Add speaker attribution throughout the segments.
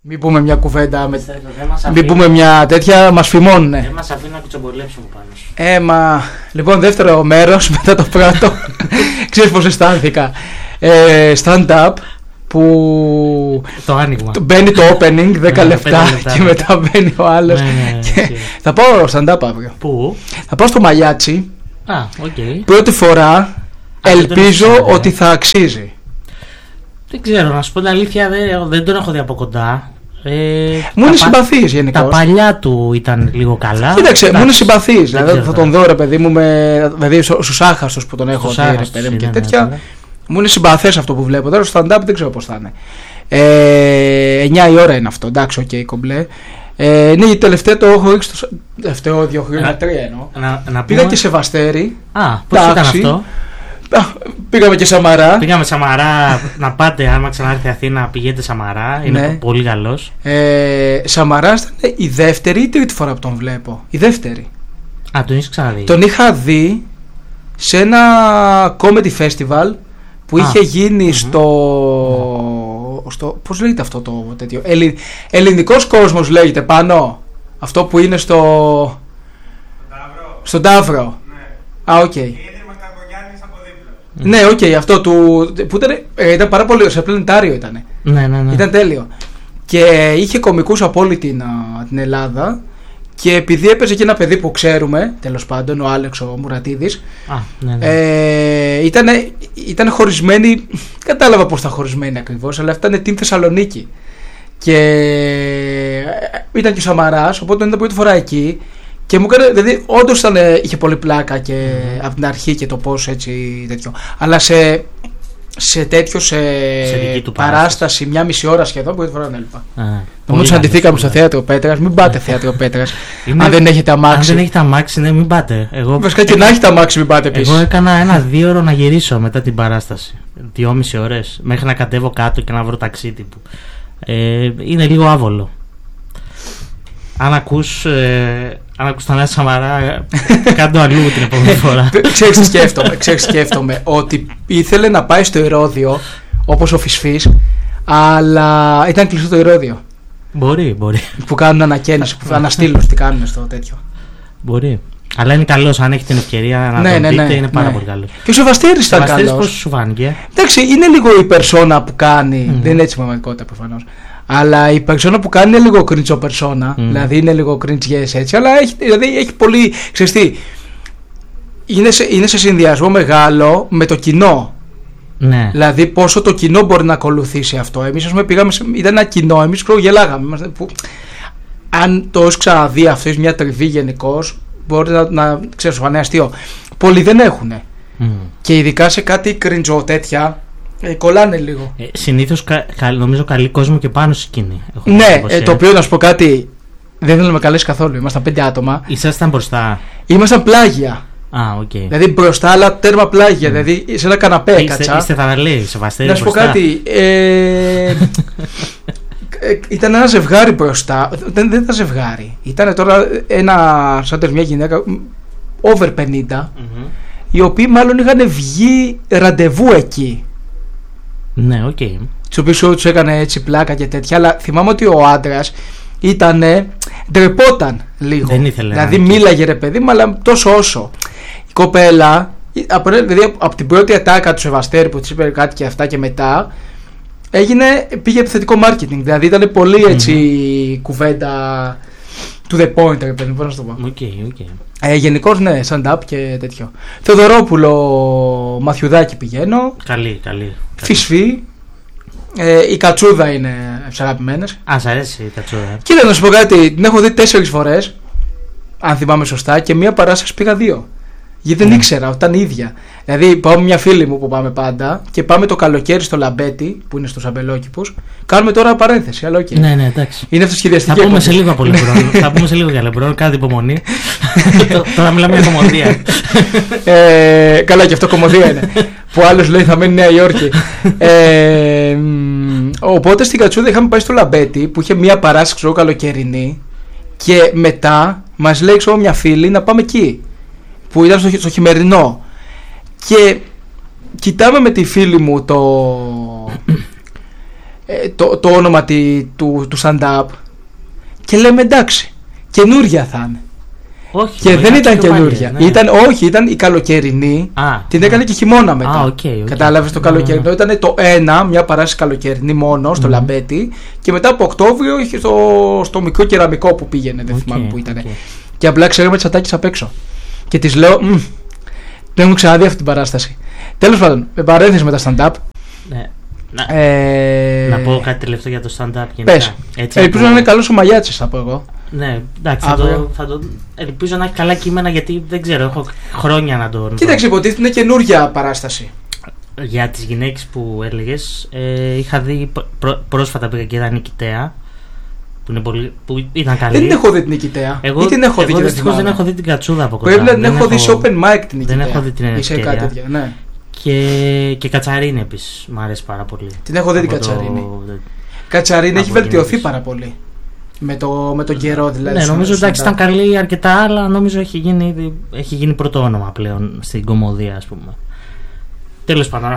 Speaker 1: Μην πούμε μια κουβέντα, μην πούμε μια τέτοια, μας φημώνουνε.
Speaker 2: Δεν μας αφήνει να κουτσομπολέψουμε πάνω.
Speaker 1: Μα, λοιπόν, δεύτερο μέρος μετά το πρώτο. Ξέρεις πώς αισθάνθηκα. Stand-up που
Speaker 2: το άνοιγμα.
Speaker 1: Μπαίνει το opening 10 λεπτά και μετά μπαίνει ο άλλος. Θα πάω stand-up αύριο.
Speaker 2: Πού?
Speaker 1: Θα πάω στο Μαλιάτσι.
Speaker 2: Okay.
Speaker 1: Πρώτη φορά. Ελπίζω ότι θα αξίζει.
Speaker 2: Δεν ξέρω, να σου πω την αλήθεια, δεν τον έχω δει από κοντά.
Speaker 1: Μου είναι συμπαθής γενικώς.
Speaker 2: Τα παλιά του ήταν λίγο καλά.
Speaker 1: Κοίταξε, μου είναι συμπαθής. Δηλαδή θα τον δω, ρε παιδί μου, δηλαδή στους άχαστους που τον έχω δει, ρε παιδί μου και τέτοια. Μου είναι συμπαθές αυτό που βλέπω. Τώρα στο stand-up δεν ξέρω πώς θα είναι. 9 η ώρα είναι αυτό. Εντάξει, οκ, κομπλέ. Ναι, η τελευταία το έχω ρίξει στο τελευταίο 2 χρόνια, 3 εννοώ. Πήγα και σε Βαστέρι.
Speaker 2: Πώς ήταν αυτό?
Speaker 1: Πήγαμε και Σαμαρά.
Speaker 2: Πήγαμε Σαμαρά. Να πάτε, άμα ξανάρθει Αθήνα, πηγαίνετε Σαμαρά. Είναι πολύ καλός.
Speaker 1: Σαμαρά ήταν η δεύτερη ή τρίτη φορά που τον βλέπω. Η δεύτερη.
Speaker 2: Τον είχες ξαναδεί?
Speaker 1: Τον είχα δει σε ένα comedy festival που είχε γίνει στο. Πώς λέγεται αυτό το τέτοιο? Ελληνικός κόσμος λέγεται πάνω. Αυτό που είναι στον Ταύρο. Οκ. Ναι, οκ, αυτό του. Που ήταν πάρα πολύ. Σε πλανητάριο ήταν.
Speaker 2: Ναι.
Speaker 1: Ήταν τέλειο. Και είχε κωμικούς από όλη την Ελλάδα. Και επειδή έπαιζε και ένα παιδί που ξέρουμε, τέλος πάντων, ο Άλεξ ο Μουρατίδης. Ήταν χωρισμένοι. Κατάλαβα πώς ήταν χωρισμένοι ακριβώς, αλλά ήταν Team Θεσσαλονίκη. Και ήταν και ο Σαμαράς, οπότε ήταν πρώτη φορά εκεί. Και μου έκανε, δηλαδή, όντως είχε πολύ πλάκα και από την αρχή και το πώς έτσι τέτοιο. Αλλά σε παράσταση, μια μισή ώρα σχεδόν, πρώτη φορά έλειπα. Νομίζω αντιθήκαμε στο θέατρο Πέτρας. Μην πάτε θέατρο Πέτρας. Αν δεν έχετε αμάξι.
Speaker 2: Αν δεν έχετε αμάξι, ναι, μην πάτε.
Speaker 1: Βασικά και να έχετε αμάξι, μην πάτε επίσης.
Speaker 2: Εγώ έκανα 1-2 ώρο να γυρίσω μετά την παράσταση. 2,5 ώρες. Μέχρι να κατέβω κάτω και να βρω ταξί τύπου. Είναι λίγο άβολο. Αν ακούς τα νέα Σαμαρά, κάτω αλλού την επόμενη φορά.
Speaker 1: Ξέρεις, σκέφτομαι ότι ήθελε να πάει στο Ηρώδειο, όπως ο Φυσφής, αλλά ήταν κλειστό το Ηρώδειο.
Speaker 2: Μπορεί.
Speaker 1: Που κάνουν ανακαίνιση, αναστήλωση, τι κάνουν στο τέτοιο.
Speaker 2: Μπορεί. Αλλά είναι καλός, αν έχει την ευκαιρία να τον δείτε, είναι πάρα πολύ καλός.
Speaker 1: Και ο Σεβαστέρης ήταν καλός.
Speaker 2: Πώς σου φάνηκε?
Speaker 1: Εντάξει, είναι λίγο η περσόνα που κάνει, δεν είναι έτσι η πραγματικότητα προφανώς. Αλλά η περσόνα που κάνει είναι λίγο cringe περσόνα. Δηλαδή είναι λίγο cringe yes, έτσι. Αλλά έχει πολύ. Ξέρεις τι, είναι σε συνδυασμό μεγάλο με το κοινό.
Speaker 2: Ναι.
Speaker 1: Δηλαδή πόσο το κοινό μπορεί να ακολουθήσει αυτό. Εμείς, ας πούμε, πήγαμε. Ήταν ένα κοινό, εμείς γελάγαμε. Αν το έχεις ξαναδεί αυτό, μια τριβή γενικώς, μπορεί να ξέρεις, σου φανεί αστείο. Πολλοί δεν έχουν. Και ειδικά σε κάτι cringe τέτοια. Κολλάνε λίγο.
Speaker 2: Συνήθως νομίζω καλή κόσμο και πάνω στη σκηνή.
Speaker 1: Ναι, το οποίο να σου πω κάτι. Δεν θέλω να με καλέσει καθόλου. Ήμασταν 5 άτομα.
Speaker 2: Ήσασταν μπροστά?
Speaker 1: Ήμασταν πλάγια.
Speaker 2: οκ.
Speaker 1: Δηλαδή μπροστά, αλλά τέρμα πλάγια. Δηλαδή σε ένα καναπέ κάτσα.
Speaker 2: Είστε θαραλέοι, σε Βαστέρι?
Speaker 1: Να σου πω κάτι. Ήταν ένα ζευγάρι μπροστά. Δεν ήταν ζευγάρι. Ήταν τώρα ένα σαν μια γυναίκα over 50. Οι οποίοι μάλλον είχαν βγει ραντεβού εκεί.
Speaker 2: Ναι, οκ.
Speaker 1: Του οποίου του έκανε έτσι πλάκα και τέτοια. Αλλά θυμάμαι ότι ο άντρας ντρεπόταν λίγο.
Speaker 2: Δεν ήθελε.
Speaker 1: Δηλαδή μίλαγε, ρε παιδί μου, αλλά τόσο όσο. Η κοπέλα, δηλαδή από την πρώτη ατάκα του Σεβαστέρη που της είπε κάτι και αυτά και μετά, πήγε επιθετικό marketing. Δηλαδή ήταν πολύ έτσι κουβέντα to the point, ρε παιδί μου, πώς να το πω. Γενικώς, ναι, stand-up και τέτοιο. Θεοδωρόπουλο, Μαθιουδάκη πηγαίνω.
Speaker 2: Καλή.
Speaker 1: Φυσφή. Η Κατσούδα είναι αγαπημένες.
Speaker 2: Σ' αρέσει η Κατσούδα?
Speaker 1: Κοίτα, να σου πω κάτι. Την έχω δει 4 φορές, αν θυμάμαι σωστά, και μία παράσταση πήγα 2. Γιατί δεν ήξερα, ήταν ίδια. Δηλαδή, πάω με μια φίλη μου που πάμε πάντα και πάμε το καλοκαίρι στο Λαμπέτι, που είναι στους Αμπελόκηπους. Κάνουμε τώρα παρένθεση, αλλά οκ.
Speaker 2: Ναι, εντάξει.
Speaker 1: Είναι αυτοσχεδιαστική.
Speaker 2: Θα πούμε σε λίγο από Λεμπρόν. Θα πούμε σε λίγο για Λεμπρόν, κάντε υπομονή. Τώρα μιλάμε για κομμωδία.
Speaker 1: Καλά, και αυτό κομμωδία είναι. Που άλλος λέει θα μένει Νέα Υόρκη. Οπότε στην Κατσούδα είχαμε πάει στο Λαμπέτι που είχε μια παράσταση καλοκαιρινή. Και μετά μας λέει μια φίλη να πάμε εκεί, που ήταν στο χειμερινό. Και κοιτάμε με τη φίλη μου το όνομα του stand-up. Και λέμε εντάξει, καινούρια θα είναι.
Speaker 2: Όχι,
Speaker 1: και δεν ήταν καινούρια.
Speaker 2: Ναι.
Speaker 1: Ήταν η καλοκαιρινή. Την
Speaker 2: ναι.
Speaker 1: έκανε και χειμώνα μετά.
Speaker 2: Okay.
Speaker 1: Κατάλαβες, το καλοκαιρινό ήταν το ένα, μια παράσταση καλοκαιρινή μόνο στο Λαμπέτη. Και μετά από Οκτώβριο είχε στο μικρό κεραμικό που πήγαινε. Δεν θυμάμαι που ήταν. Και απλά ξέραμε τις ατάκες απ' έξω. Και τις λέω, δεν έχουμε ξαναδεί αυτή την παράσταση. Τέλος πάντων, με παρένθεση με τα stand-up.
Speaker 2: Ναι. Να πω κάτι τελευταίο για το stand-up.
Speaker 1: Πες. Ελπίζω να είναι καλός ο Μαγιάτσης, θα πω εγώ.
Speaker 2: Ναι, εντάξει, ελπίζω να έχει καλά κείμενα, γιατί δεν ξέρω, έχω χρόνια να το.
Speaker 1: Κοίταξε, υποτίθεται είναι καινούρια παράσταση.
Speaker 2: Για τις γυναίκες που έλεγες, είχα δει πρόσφατα, πήγα και είδα Νικητέα, που ήταν καλή.
Speaker 1: Δεν έχω δει την Νικητέα.
Speaker 2: Εγώ δυστυχώς δεν έχω δει την Κατσούδα από κοντά.
Speaker 1: Πρέπει να την έχω δει σε open mic την Νικητέα.
Speaker 2: Δεν έχω δει την ευκαιρία.
Speaker 1: Ναι.
Speaker 2: Και Κατσαρίνη επίσης, μου αρέσει πάρα πολύ.
Speaker 1: Την έχω δει την Κατσαρίνη. Κατσαρίνη έχει βελτιωθεί πάρα πολύ. Με τον καιρό δηλαδή.
Speaker 2: Ναι, νομίζω εντάξει ήταν καλή αρκετά, αλλά νομίζω έχει γίνει πρώτο όνομα πλέον στην κομμωδία, ας πούμε. Τέλος πάντων,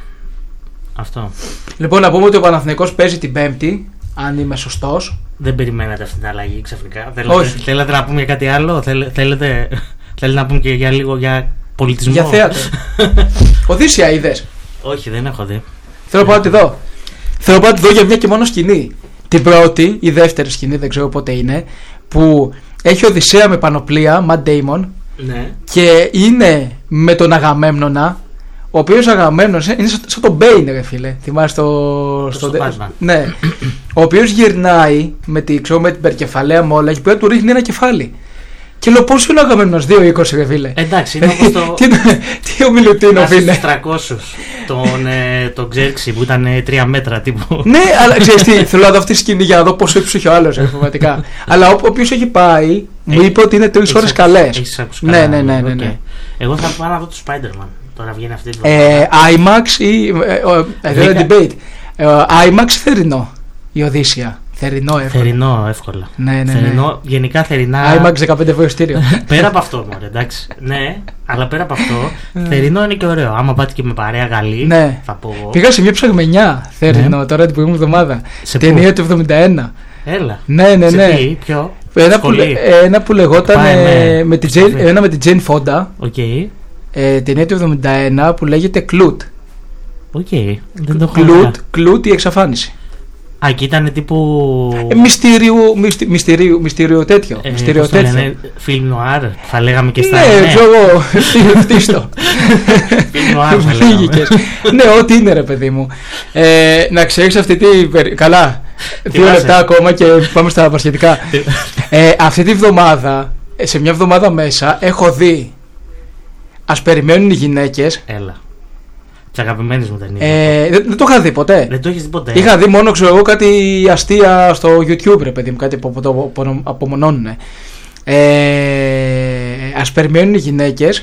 Speaker 2: αυτό. Λοιπόν, να πούμε ότι ο Παναθηναϊκός παίζει την Πέμπτη, αν είμαι σωστός. Δεν περιμένατε αυτή την αλλαγή ξαφνικά? Θέλετε να πούμε για κάτι άλλο? Θέλετε να πούμε και για λίγο για πολιτισμό? Για θέατρο. Οδύσσια είδες? Όχι, δεν έχω δει. Θέλω να πάω να τη δω για μια και μόνο σκηνή. Την πρώτη ή δεύτερη σκηνή, δεν ξέρω πότε είναι, που έχει Οδυσσέα με πανοπλία, Matt Damon, ναι. Και είναι με τον Αγαμέμνονα, ο οποίος Αγαμέμνονας είναι σαν τον Bane, ρε φίλε. Θυμάσαι στο Batman. Ναι. Ο οποίος γυρνάει με την περκεφαλαία μόλα και πρέπει να του ρίχνει ένα κεφάλι. Και λέω πώς είναι ο Αγαμέμνονας 2,20 ρε φίλε. Εντάξει, είναι όπως το... Τι ο Μιλουτίνοφ είναι. Στους 300 τον Ξέρξη που ήταν 3 μέτρα τύπου. Ναι, αλλά ξέρεις τι, θέλω να δω αυτή τη σκηνή για να δω πόσο ύψος είχε ο άλλος πραγματικά. Αλλά ο οποίος έχει πάει μου είπε ότι είναι 3 ώρες καλές. Έχεις ακούσει καλά? Ναι. Εγώ θα πάω να δω το Spider-Man. Τώρα βγαίνει αυτή την IMAX ή debate. IMAX θερινό η Οδύσσια. Θερινό εύκολα. Ναι. Γενικά θερινά. IMAX 15 ευρώ ειστήριο. Πέρα από αυτό, μωρέ, εντάξει. Ναι, αλλά πέρα από αυτό, θερινό είναι και ωραίο. Άμα πάτε και με παρέα Γαλλή, θα πω. Πήγα σε μια ψαγμενιά θερινό τώρα την προηγούμενη εβδομάδα. Ταινία του 71. Έλα. Ναι. Ποιο? Ένα που λεγόταν με την Jane Fonda. Ταινία του 71 που λέγεται Κλουτ. Κλουτ η εξαφάνιση. Α, και ήταν τύπου. Μυστήριο τέτοιο. Φιλμ νοάρ, θα λέγαμε και στα. Ναι, εγώ. Φτύστο. Φιλμ νοάρ, θα λέγαμε. Ναι, ό,τι είναι, ρε παιδί μου. Να ξέρεις αυτή τη. Καλά. 2 λεπτά ακόμα και πάμε στα παρασχετικά. Αυτή τη βδομάδα, σε μια εβδομάδα μέσα, έχω δει Ας περιμένουν οι γυναίκες. Έλα. Τις αγαπημένες μου ταινίες. Δεν το είχα δει ποτέ. Δεν το έχεις δει ποτέ? Είχα δει μόνο, ξέρω εγώ, κάτι αστεία στο YouTube, ρε παιδί μου, κάτι που το απομονώνουν. Ας περιμένουν οι γυναίκες.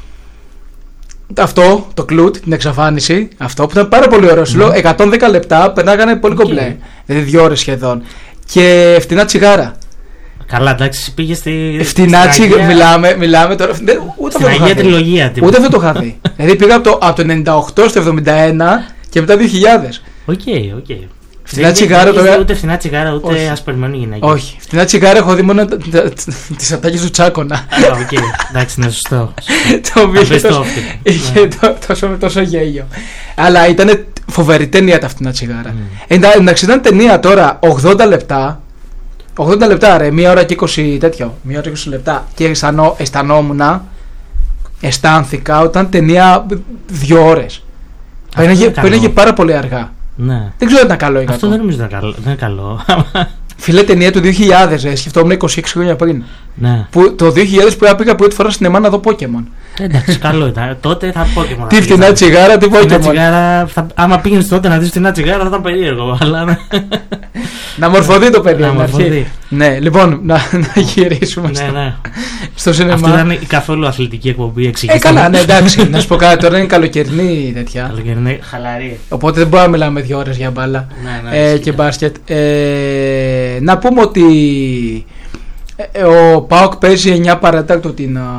Speaker 2: Αυτό, το κλουτ, την εξαφάνιση, αυτό που ήταν πάρα πολύ ωραίο. Σου λέω 110 λεπτά, περνάγανε πολύ κομπλέ. Δηλαδή 2 ώρες σχεδόν. Και φτηνά τσιγάρα. Καλά, εντάξει, πήγε στη. Φτηνά τσιγάρα, μιλάμε τώρα. Ούτε στην Αγία Τριλογία. Ούτε αυτό το είχα δει. Δηλαδή πήγα από το 98 στο 71 και μετά 2000. Οκ. Φθηνά τσιγάρα τώρα. Ούτε φθηνά τσιγάρα, ούτε ας περιμένουν γυναίκες. Όχι. Φθηνά τσιγάρα έχω δει μόνο τις ατάκες του Τσάκωνα. Εντάξει, είναι σωστό. Το οποίο είχε τόσο γέλιο. Αλλά ήταν φοβερή ταινία τα φθηνά τσιγάρα. Εντάξει, ήταν ταινία τώρα 80 λεπτά. 80 λεπτά, ρε, 1 ώρα και 20 τέτοιο. 1 ώρα και 20 λεπτά. Και αισθάνθηκα όταν ταινία 2 ώρες. Πήγαινε πάρα πολύ αργά. Ναι. Δεν ξέρω αν ήταν καλό ή κακό. Αυτό δεν νομίζω ότι είναι καλό. Φίλε, ταινία του 2000, σκεφτόμουν 26 χρόνια πριν. Ναι. Που το 2000 που πήγα πρώτη φορά στην ΕΜΑ να δω Pokemon. Εντάξει, καλό ήταν. Τότε θα Pokemon. Τι φτηνά τσιγάρα, τι Pokemon. Άμα πήγαινες τότε να δεις φτηνά τσιγάρα θα ήταν περίεργο. Να μορφωθεί το παιδί. Ναι, λοιπόν, να γυρίσουμε στο σινεμά. Αυτό ήταν η καθόλου αθλητική εκπομπή, εξηγήσαμε. Καλά, ναι, εντάξει. Να σου πω κάτι, τώρα είναι καλοκαιρινή τέτοια. Καλοκαιρινή, χαλαρή. Οπότε δεν μπορούμε να μιλάμε 2 ώρες για μπάλα και μπάσκετ. Να πούμε ότι ο ΠΑΟΚ παίζει 9 παρατάκτο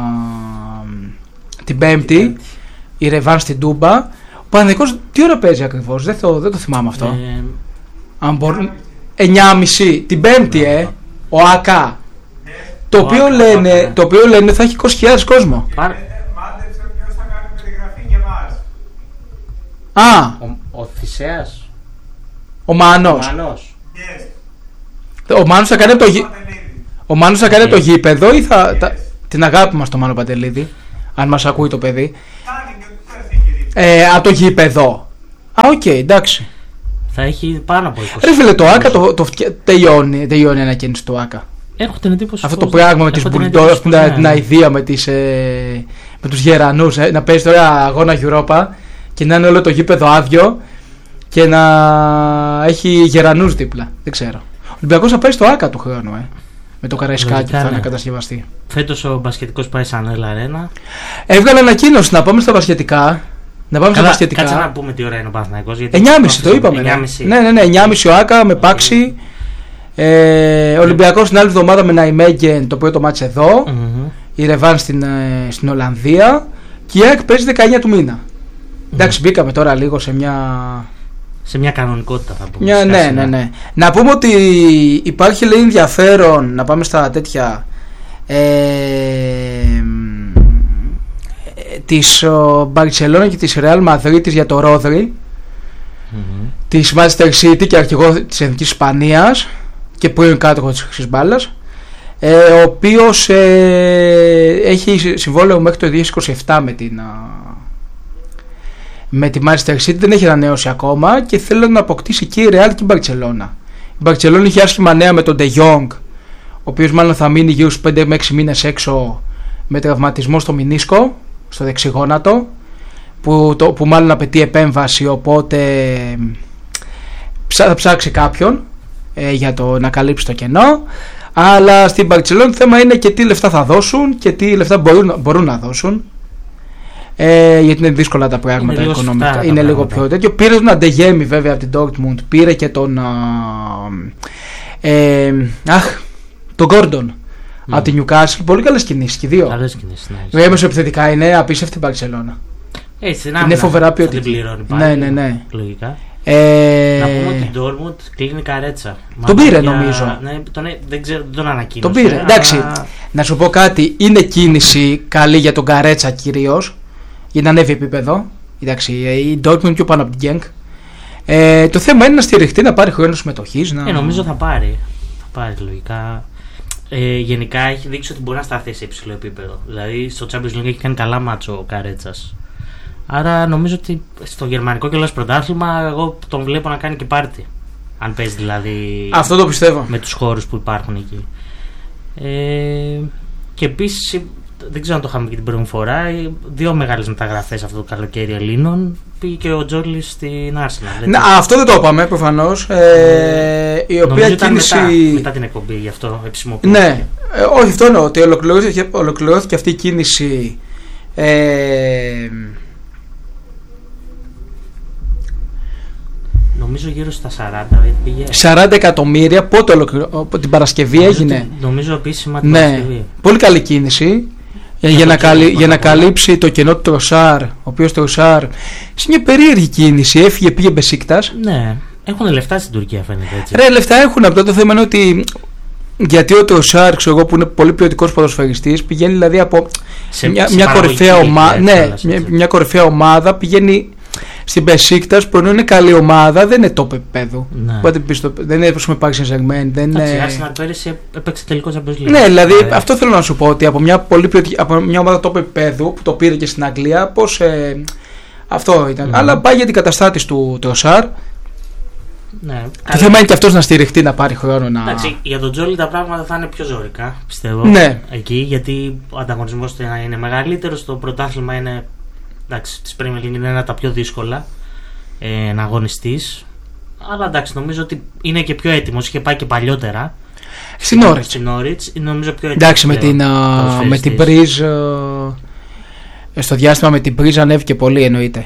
Speaker 2: την Πέμπτη, η Ρεβάν στην Τούμπα. Ο Παναθηναϊκός τι ώρα παίζει ακριβώς? Δεν το θυμάμαι αυτό.
Speaker 1: Αν μπορούν. 9,5 την Πέμπτη, ο ΑΚΑ. Το οποίο λένε θα έχει 20.000 κόσμο.
Speaker 3: Μάντεψε ποιος θα κάνει περιγραφή για μας.
Speaker 2: Ο Θησέας.
Speaker 1: Ο Μάνος.
Speaker 3: Yes.
Speaker 1: Ο Μάνος θα κάνει ο Μάνος θα κάνει το γήπεδο ή την αγάπη μας το Μάνο Παντελίδη, αν μας ακούει το παιδί. Από το γήπεδο. Οκ, εντάξει.
Speaker 2: Θα έχει πάνω από 20.
Speaker 1: Ρε φίλε, το ΑΚΑ τελειώνει η ανακαίνιση του ΑΚΑ.
Speaker 2: Έχω την εντύπωση.
Speaker 1: Αυτό το πράγμα με τις μπουλντόρες, την αηδία με τους γερανούς, να παίζει τώρα αγώνα Europa και να είναι όλο το γήπεδο άδειο και να έχει γερανούς δίπλα. Δεν ξέρω. Ο Ολυμπιακός θα πάει στο ΑΚΑ του χρόνου, με το Καραϊσκάκι που θα είναι κατασκευαστεί.
Speaker 2: Φέτος ο μπασκετικός πάει σαν Έλα Αρένα.
Speaker 1: Έβγαλε ανακοίνωση να πάμε στα μπασκετικά.
Speaker 2: Κάτσε να πούμε τι ώρα είναι ο Παναθηναϊκός.
Speaker 1: 9,5 το είπαμε.
Speaker 2: 9,5.
Speaker 1: Ναι, 9,5 ο ΑΚΑ με Πάξι. Ο Ολυμπιακός την άλλη εβδομάδα με Ναϊμέγγεν το πρώτο μάτς εδώ. Η Ρεβάν στην Ολλανδία. Και η ΑΕΚ παίζει 19 του μήνα. Εντάξει, μπήκαμε τώρα λίγο σε μια
Speaker 2: κανονικότητα θα πούμε.
Speaker 1: Ναι. Να πούμε ότι υπάρχει, λέει, ενδιαφέρον να πάμε στα τέτοια της Μπαρσελόνα και της Ρεάλ Μαδρίτης για το Ρόδρι, της Manchester City και αρχηγό της Εθνικής Ισπανίας και πρώην κάτοχο της χρυσής μπάλας, ο οποίος έχει συμβόλαιο μέχρι το 2027 με τη Manchester City. Δεν έχει ανανέωση ακόμα και θέλει να αποκτήσει και η Real και η Μπαρσελόνα. Η Μπαρσελόνα είχε άσχημα νέα με τον De Jong, ο οποίος μάλλον θα μείνει γύρω στους 5 με 6 μήνες έξω με τραυματισμό στο μηνίσκο, στο δεξιγόνατο, που μάλλον απαιτεί επέμβαση, οπότε θα ψάξει κάποιον για να καλύψει το κενό. Αλλά στην Μπαρσελόνα το θέμα είναι και τι λεφτά θα δώσουν και τι λεφτά μπορούν να δώσουν, γιατί είναι δύσκολα τα πράγματα οικονομικά. Είναι λίγο πιο τέτοιο. Πήρε τον Αντεγέμι βέβαια από την Dortmund, πήρε και τον τον Gordon από την Newcastle. Πολύ καλές κινήσεις και δύο.
Speaker 2: Καλές κινήσεις,
Speaker 1: ναι. Έμεσο επιθετικά είναι απίστευτη η Μπαρσελόνα.
Speaker 2: Είναι
Speaker 1: φοβερά ποιοτική.
Speaker 2: την πληρώνει πάλι.
Speaker 1: Ναι.
Speaker 2: Λογικά. Να πούμε ότι η Dortmund κλείνει Καρέτσα.
Speaker 1: Τον πήρε νομίζω.
Speaker 2: Ναι, δεν ξέρω, δεν τον ανακοίνωσε.
Speaker 1: Τον πήρε. Εντάξει, να σου πω κάτι. Είναι κίνηση καλή για τον Καρέτσα κυρίως, για να ανέβει επίπεδο. Εντάξει, η Dortmund πιο πάνω από την Genk. Το θέμα είναι να στηριχτεί, να πάρει χρόνο συμμετοχής.
Speaker 2: Νομίζω θα πάρει. Θα πάρει λογικά. Γενικά έχει δείξει ότι μπορεί να σταθεί σε υψηλό επίπεδο. Δηλαδή στο Champions League έχει κάνει καλά μάτσο ο Καρέτσας. Άρα νομίζω ότι στο γερμανικό κιόλας πρωτάθλημα εγώ τον βλέπω να κάνει και πάρτι. Αν παίζει δηλαδή.
Speaker 1: Αυτό το πιστεύω.
Speaker 2: Με τους χώρους που υπάρχουν εκεί. Και επίσης δεν ξέρω αν το είχαμε και την προηγούμενη φορά. 2 μεγάλες μεταγραφές αυτό το καλοκαίρι Ελλήνων. Πήγε και ο Τζόλις στην Arsenal.
Speaker 1: Αυτό δεν το είπαμε προφανώς. Η οποία κίνηση.
Speaker 2: Μετά την εκπομπή, γι' αυτό επισημοποιήθηκε.
Speaker 1: Ναι, όχι, αυτό εννοώ. Ότι ολοκληρώθηκε αυτή η κίνηση.
Speaker 2: Νομίζω γύρω στα 40 πήγε.
Speaker 1: 40 εκατομμύρια. Πότε την Παρασκευή έγινε.
Speaker 2: Νομίζω επίσημα την Παρασκευή.
Speaker 1: Πολύ καλή κίνηση. Για να καλύψει το κενό του Τροσάρ, ο οποίος Τροσάρ σε μια περίεργη κίνηση έφυγε, πήγε Μπεσίκτας.
Speaker 2: Ναι, έχουν λεφτά στην Τουρκία φαίνεται έτσι.
Speaker 1: Ρε, λεφτά έχουν. Απλά το θέμα είναι ότι γιατί ο Τροσάρ, ξέρω εγώ, που είναι πολύ ποιοτικός ποδοσφαιριστής, πηγαίνει δηλαδή από μια κορυφαία ομάδα. Ναι, μια κορυφαία ομάδα πηγαίνει στην Μπεσίκτας που ενώ είναι καλή ομάδα, δεν είναι top επίπεδου. Δεν είναι όπως με Paris Saint-Germain.
Speaker 2: Η Arsenal πέρυσι έπαιξε τελικό Champions League.
Speaker 1: Ναι, δηλαδή αυτό θέλω να σου πω, ότι από μια ομάδα top επίπεδου που το πήρε και στην Αγγλία, πώς αυτό ήταν. Αλλά πάει για την καταστάτηση του Τροσάρ.
Speaker 2: Ναι,
Speaker 1: το θέμα είναι και αυτός να στηριχτεί, να πάρει χρόνο να.
Speaker 2: Εντάξει, για τον Τζόλι τα πράγματα θα είναι πιο ζωρικά, πιστεύω.
Speaker 1: Ναι.
Speaker 2: Εκεί, γιατί ο ανταγωνισμός είναι μεγαλύτερος, το πρωτάθλημα είναι. Εντάξει, της Premier League είναι ένα από τα πιο δύσκολα να αγωνιστείς. Αλλά εντάξει, νομίζω ότι είναι και πιο έτοιμος. Είχε πάει και παλιότερα
Speaker 1: στην
Speaker 2: Norwich. Νομίζω πιο έτοιμος.
Speaker 1: Εντάξει, με την Μπριζ. Στο διάστημα με την Μπριζ ανέβηκε πολύ, εννοείται.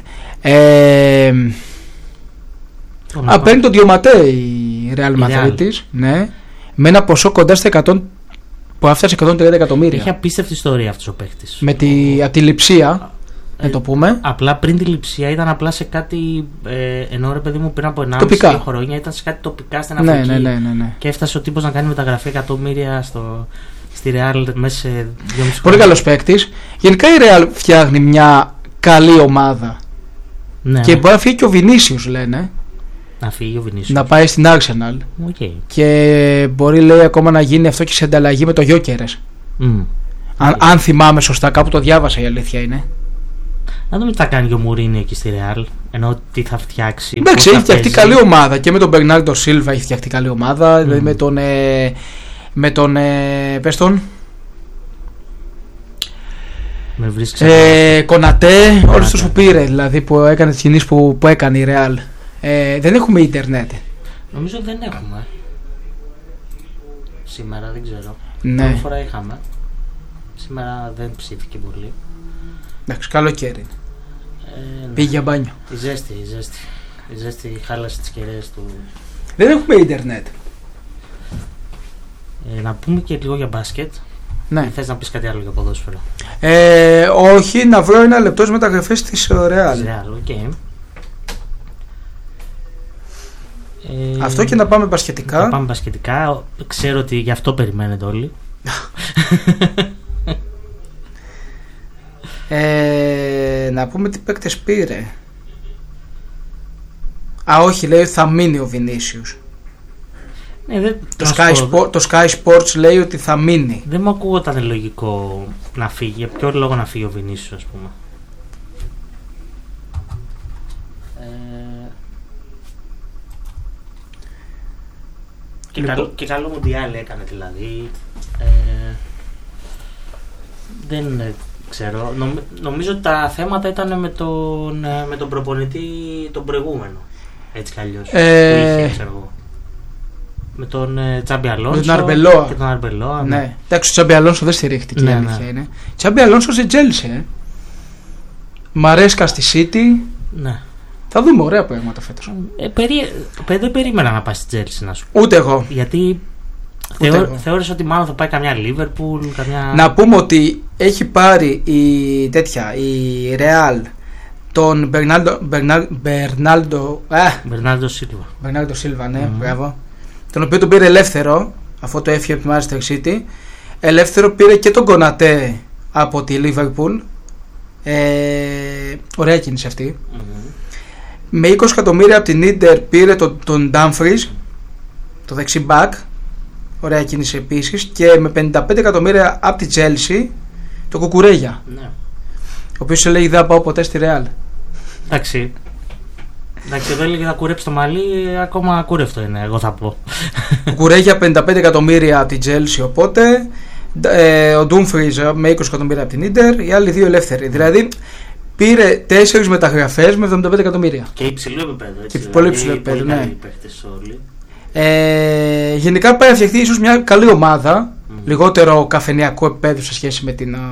Speaker 1: Παίρνει τον Διωματέ η Real Madrid, ναι, με ένα ποσό κοντά στα 100, που έφτασε 130 εκατομμύρια.
Speaker 2: Έχει απίστευτη ιστορία αυτός ο παίκτης.
Speaker 1: Από τη Λειψία. να το πούμε.
Speaker 2: Απλά πριν τη λειψία ήταν απλά σε κάτι. Ενώ ρε παιδί μου πριν από 1,5 χρόνια ήταν σε κάτι τοπικά στην Αφρική.
Speaker 1: Ναι.
Speaker 2: Και έφτασε ο τύπος να κάνει μεταγραφή εκατομμύρια στη Real μέσα σε 2,5 χρόνια.
Speaker 1: Πολύ καλός παίκτης. Γενικά η Real φτιάχνει μια καλή ομάδα.
Speaker 2: Ναι.
Speaker 1: Και μπορεί να φύγει και ο Βινίσιους, λένε.
Speaker 2: Να φύγει ο Βινίσιους.
Speaker 1: Να πάει στην Arsenal.
Speaker 2: Okay.
Speaker 1: Και μπορεί, λέει, ακόμα να γίνει αυτό και σε ανταλλαγή με το Γιόκερες. Αν θυμάμαι σωστά, κάπου το διάβασα, η αλήθεια είναι.
Speaker 2: Να δούμε τι θα κάνει και ο Μουρίνιο εκεί στη Real. Ενώ τι θα φτιάξει.
Speaker 1: Εντάξει, έχει φτιαχτεί καλή ομάδα. Και με τον Μπερνάρντο Σίλβα έχει φτιαχτεί καλή ομάδα. Δηλαδή με τον. Πες τον.
Speaker 2: Με βρίσκει.
Speaker 1: Κονατέ, όλους τους που πήρε, δηλαδή που έκανε τις κινήσεις που έκανε η Real. Δεν έχουμε ίντερνετ.
Speaker 2: Νομίζω δεν έχουμε. Σήμερα δεν ξέρω.
Speaker 1: Ναι.
Speaker 2: Μια φορά είχαμε. Σήμερα δεν ψήθηκε πολύ.
Speaker 1: Εντάξει, καλοκαίρι.
Speaker 2: Ναι.
Speaker 1: Πήγε για μπάνιο.
Speaker 2: Η ζέστη χάλασε τις κεραίες του.
Speaker 1: Δεν έχουμε ίντερνετ.
Speaker 2: Να πούμε και λίγο για μπάσκετ.
Speaker 1: Ναι.
Speaker 2: Θες να πεις κάτι άλλο για ποδόσφαιρο?
Speaker 1: Όχι, να βρω ένα λεπτό μεταγραφές της Real.
Speaker 2: Okay.
Speaker 1: Αυτό και να πάμε μπασκετικά.
Speaker 2: Να πάμε μπασκετικά. Ξέρω ότι γι' αυτό περιμένετε όλοι.
Speaker 1: Να πούμε τι παίκτες πήρε. Όχι, λέει ότι θα μείνει ο Βινίσιους. Το Sky Sports λέει ότι θα μείνει.
Speaker 2: Δεν μου ακούγονταν λογικό να φύγει. Για ποιο λόγο να φύγει ο Βινίσιους, ας πούμε? Και καλό Μουντιάλ έκανε δηλαδή. Δεν ξέρω. Νομίζω ότι τα θέματα ήταν με τον προπονητή τον προηγούμενο. Έτσι κι αλλιώς. Που είχε, ξέρω εγώ. Με τον Τσάμπι Αλόνσο και τον Αρμπελόα.
Speaker 1: Ναι. Εντάξει, ο Τσάμπι Αλόνσο δεν στηρίχτηκε, η αλήθεια είναι. Τσάμπι Αλόνσο σε Τζέλσε. Μαρέσκα στη City.
Speaker 2: Ναι.
Speaker 1: Θα δούμε ωραία πράγματα φέτος.
Speaker 2: Δεν περίμενα να πάει στη Τζέλσε, να σου
Speaker 1: πω. Ούτε εγώ.
Speaker 2: Γιατί θεώρησα ότι μάλλον θα πάει καμιά Liverpool, καμιά.
Speaker 1: Να πούμε ότι έχει πάρει η Real τον Μπερνάλντο Σίλβα, ναι, μπράβο. Τον οποίο τον πήρε ελεύθερο, αφού το έφυγε από τη Manchester City. Ελεύθερο πήρε και τον Κονατέ από τη Liverpool. Ωραία κίνηση αυτή. Με 20 εκατομμύρια από την Inter πήρε τον Dumfries, το δεξί back. Ωραία κίνηση επίσης. Και με 55 εκατομμύρια από τη Chelsea το Κουκουρέγια,
Speaker 2: ναι.
Speaker 1: Ο οποίος έλεγε δεν θα πάω ποτέ στη Real.
Speaker 2: Εντάξει, εδώ έλεγε να κουρέψει το μαλλί, ακόμα κούρευτο είναι, εγώ θα πω.
Speaker 1: Κουκουρέγια 55 εκατομμύρια από την Chelsea, οπότε ο Dumfries με 20 εκατομμύρια από την Inter, οι άλλοι δύο ελεύθεροι. Δηλαδή πήρε 4 μεταγραφές με 75 εκατομμύρια.
Speaker 2: Και υψηλό επίπεδο.
Speaker 1: Και πολύ υψηλό επίπεδο, ναι.
Speaker 2: Όλοι.
Speaker 1: Γενικά πάει να φτιαχτεί ίσως μια καλή ομάδα, λιγότερο καφενειακό επίπεδο σε σχέση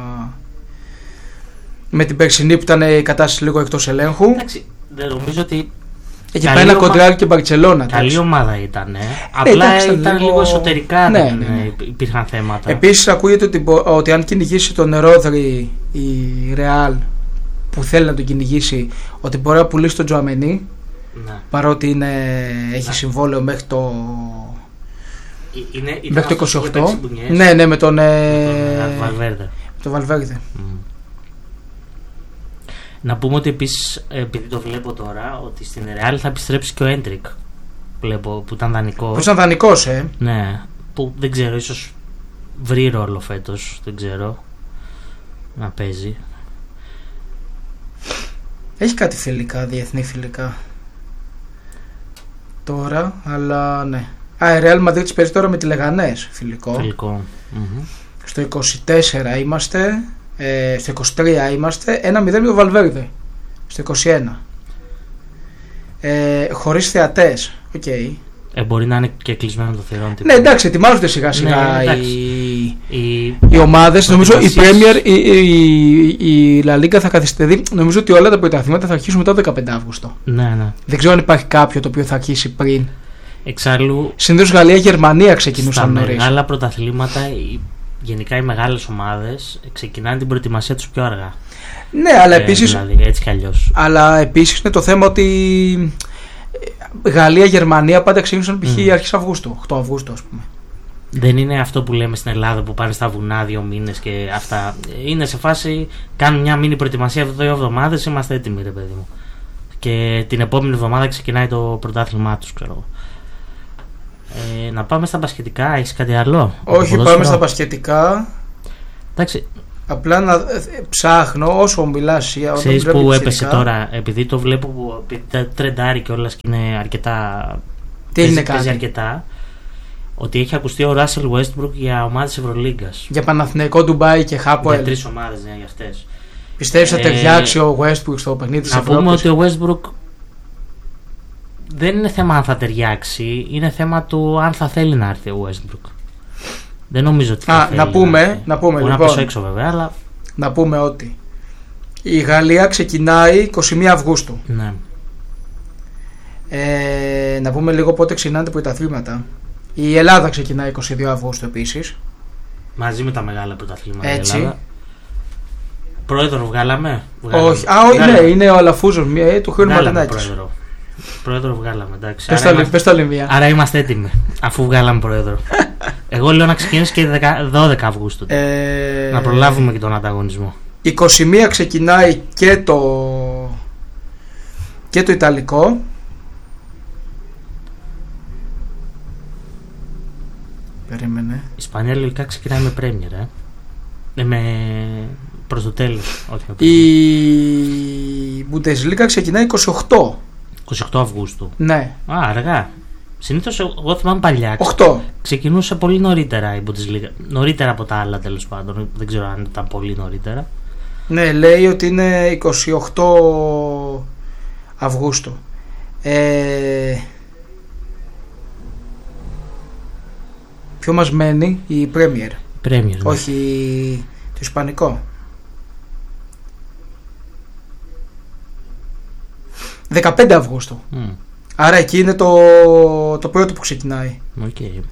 Speaker 1: με την περσινή που ήταν η κατάσταση λίγο εκτός ελέγχου.
Speaker 2: Εντάξει, δεν νομίζω ότι.
Speaker 1: Έχει πάει ένα κοντράκι και Μπαρτσελώνα.
Speaker 2: Καλή ομάδα ήταν. Απλά ήταν λίγο εσωτερικά,
Speaker 1: ναι.
Speaker 2: Υπήρχαν θέματα.
Speaker 1: Επίσης ακούγεται ότι αν κυνηγήσει τον Ρόδρυ η Real, που θέλει να τον κυνηγήσει, ότι μπορεί να πουλήσει τον Τζοαμενί. Ναι. Παρότι έχει συμβόλαιο μέχρι το. Μέχρι το 28. Ναι, με τον Βαλβέρδε.
Speaker 2: Να πούμε ότι επίσης, επειδή το βλέπω τώρα, ότι στην Real θα επιστρέψει και ο Έντρικ. Βλέπω που ήταν δανεικός.
Speaker 1: Που ήταν δανεικός,
Speaker 2: Ναι, που δεν ξέρω, ίσως βρει ρόλο φέτος, δεν ξέρω. Να παίζει.
Speaker 1: Έχει κάτι φιλικά, διεθνή φιλικά. Τώρα, αλλά ναι. Η Real Madrid παίζει τώρα με τη Λεγανές φιλικό. Στο 24 είμαστε. Στο 23 είμαστε. 1-0 με το Βαλβέρδε. Στο 21. Χωρίς θεατές. Okay.
Speaker 2: Μπορεί να είναι και κλεισμένο το θηρόν.
Speaker 1: Ναι, εντάξει, ετοιμάζονται σιγά σιγά οι ομάδες. Νομίζω η Premier, η La Liga θα καθυστερεί. Νομίζω ότι όλα τα πρωταθλήματα θα αρχίσουν μετά το 15 Αύγουστο.
Speaker 2: Ναι.
Speaker 1: Δεν ξέρω αν υπάρχει κάποιο το οποίο θα αρχίσει πριν.
Speaker 2: Εξάλλου.
Speaker 1: Συνήθως Γαλλία-Γερμανία ξεκινούσαν νωρίς.
Speaker 2: Στα άλλα πρωταθλήματα γενικά οι μεγάλες ομάδες ξεκινάνε την προετοιμασία τους πιο αργά.
Speaker 1: Ναι, αλλά επίσης.
Speaker 2: Δηλαδή, έτσι κι αλλιώς.
Speaker 1: Αλλά επίσης είναι το θέμα ότι Γαλλία, Γερμανία πάντα ξεκίνησαν π.χ. αρχές Αυγούστου, 8 Αυγούστου, ας πούμε.
Speaker 2: Δεν είναι αυτό που λέμε στην Ελλάδα που πάνε στα βουνά 2 μήνες και αυτά. Είναι σε φάση, κάνουν μια μίνι προετοιμασία 2 εβδομάδες, είμαστε έτοιμοι, ρε παιδί μου. Και την επόμενη εβδομάδα ξεκινάει το πρωτάθλημά τους, ξέρω. Να πάμε στα μπασκετικά, έχεις κάτι άλλο?
Speaker 1: Όχι, πάμε στα μπασκετικά.
Speaker 2: Εντάξει.
Speaker 1: Απλά να ψάχνω όσο μιλάς.
Speaker 2: Ξέρεις που έπεσε τώρα, επειδή το βλέπω που τρεντάρει κιόλας και είναι αρκετά.
Speaker 1: Τι είναι κάτι?
Speaker 2: Αρκετά. Ότι έχει ακουστεί ο Russell Westbrook για ομάδες Ευρωλίγκας.
Speaker 1: Για Παναθηναϊκό, Ντουμπάι και Χάποελ.
Speaker 2: Για 3 ομάδες, ναι, για αυτές.
Speaker 1: Πιστεύεις θα ταιριάξει ο Westbrook στο παιχνίδι της Ευρώπης?
Speaker 2: Να πούμε ότι ο Westbrook δεν είναι θέμα αν θα ταιριάξει, είναι θέμα του αν θα θέλει να έρθει ο Westbrook. Δεν νομίζω ότι θα θέλει
Speaker 1: να πούμε
Speaker 2: Μπορεί
Speaker 1: λοιπόν,
Speaker 2: να πέσω έξω βέβαια, αλλά.
Speaker 1: Να πούμε ότι η Γαλλία ξεκινάει 21 Αυγούστου.
Speaker 2: Ναι.
Speaker 1: Να πούμε λίγο πότε ξεκινάνε τα πρωταθλήματα. Η Ελλάδα ξεκινάει 22 Αυγούστου επίσης.
Speaker 2: Μαζί με τα μεγάλα πρωταθλήματα.
Speaker 1: Έτσι.
Speaker 2: Η Ελλάδα. Πρόεδρο βγάλαμε.
Speaker 1: Όχι, ναι, είναι ο Αλαφούζος του Χρήου Ματενάκης.
Speaker 2: Πρόεδρο βγάλαμε, εντάξει.
Speaker 1: Πες το άλλη μία.
Speaker 2: Άρα είμαστε έτοιμοι, αφού βγάλαμε πρόεδρο. Εγώ λέω να ξεκινήσει και 12 Αυγούστου. Να προλάβουμε και τον ανταγωνισμό.
Speaker 1: 21 ξεκινάει και το Ιταλικό. Περίμενε.
Speaker 2: Η Ισπανία λογικά ξεκινάει με Πρέμιερ, προς το τέλος.
Speaker 1: Η Bundesliga ξεκινάει 28
Speaker 2: Αυγούστου.
Speaker 1: Ναι.
Speaker 2: Αργά. Συνήθως εγώ θυμάμαι παλιά.
Speaker 1: 8.
Speaker 2: Ξεκινούσε πολύ νωρίτερα η Bundesliga. Νωρίτερα από τα άλλα, τέλος πάντων. Δεν ξέρω αν ήταν πολύ νωρίτερα.
Speaker 1: Ναι, λέει ότι είναι 28 Αυγούστου. Ποιο μας μένει? Η Premier.
Speaker 2: Ναι.
Speaker 1: Όχι το Ισπανικό. 15 Αυγούστου. Άρα εκεί είναι το πρώτο που ξεκινάει.
Speaker 2: Okay.
Speaker 3: Αλλά την